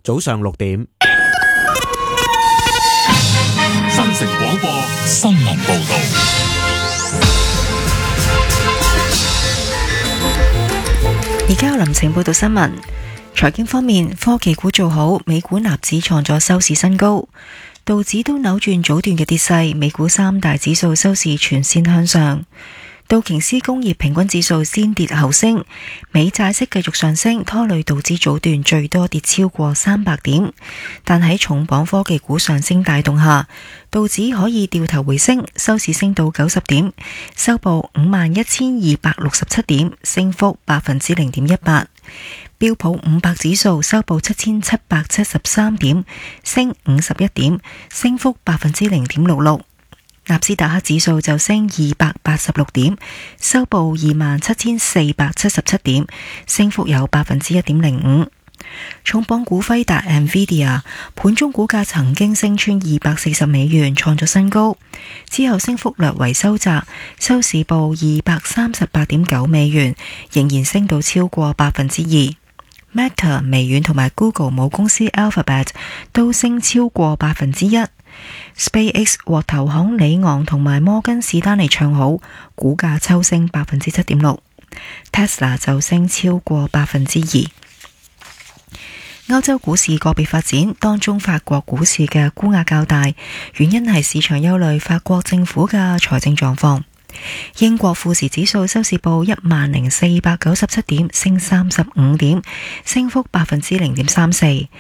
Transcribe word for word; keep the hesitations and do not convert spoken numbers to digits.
早上六點。 新城廣播新聞報道。 而家有林晴報道新聞。財經方面，科技股做好，美股納指創咗收市新高，道指都扭轉早段嘅跌勢，美股三大指數收市全線向上。道瓊斯工業平均指數先跌後升，美債息繼續上升，拖累道指早段最多跌超過三百點。但喺重磅科技股上升帶動下，道指可以掉頭回升，收市升到九十點，收報五萬一千二百六十七點，升幅百分之零點一八。標普五百指數收報七千七百七十三點，升五十一點，升幅百分之零點六六。納斯達克指數就升二百八十六點，收報二萬七千四百七十七點，升幅有百分之一點零五。重磅股輝達 Nvidia 盤中股價曾經升穿二百四十美元，創咗新高，之後升幅略為收窄，收市報二百三十八點九美元，仍然升到超過百分之二。Meta、微軟同埋 Google 母公司 Alphabet 都升超過百分之一。SpaceX 獲投行里昂同埋摩根士丹利唱好，股價抽升百分之七點六。Tesla 就升超過百分之二。歐洲股市個別發展，當中法國股市嘅沽壓較大，原因係市場憂慮法國政府嘅財政狀況。英國富時指數收市報一萬零四百九十七點，升三十五點，升幅百分之零點三四。